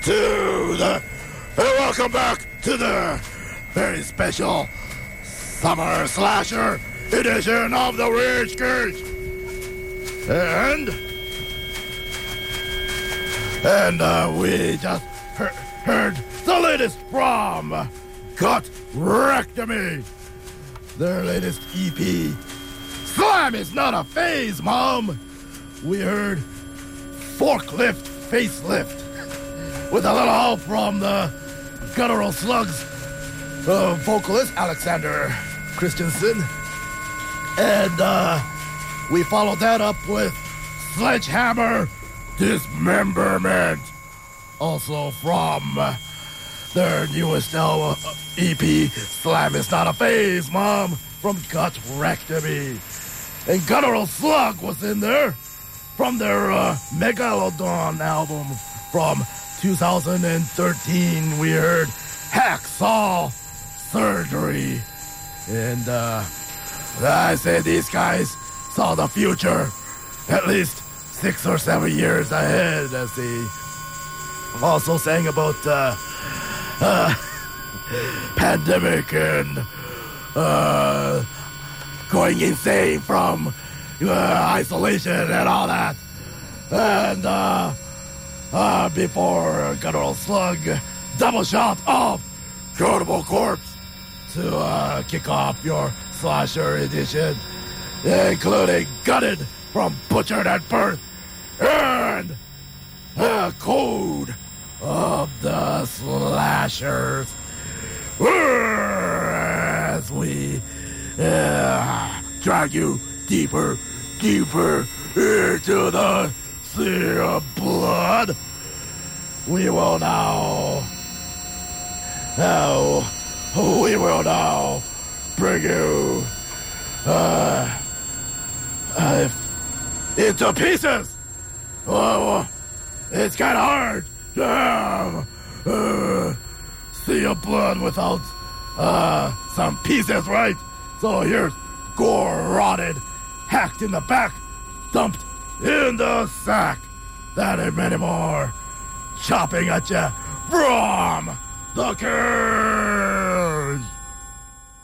to the... And welcome back to the very special Summer Slasher edition of the Rage Cage. And we just heard the latest from Gut Rectomy. Their latest EP, Slime is Not a Phase, Mom. We heard Forklift Facelift with a little help from the Guttural Slugs vocalist Alexander Christensen. And we followed that up with Sledgehammer Dismemberment, also from their newest EP, Slam is Not a Phase, Mom, from Gut Rectomy. And Guttural Slug was in there from their Megalodon album from 2013. We heard Hacksaw Surgery. And I say these guys saw the future at least 6 or 7 years ahead, as they also sang about pandemic and going insane from isolation and all that. And before Guttural Slug, double shot of Cannibal Corpse to kick off your slasher edition, including Gutted from Butchered at Birth and Code of the Slashers, as we drag you deeper into the sea of blood. We will now bring you into pieces. Oh, it's kind of hard. Sea of blood without some pieces, right? So here's gore, rotted, hacked in the back, dumped in the sack. That and many more, chopping at you from the cage.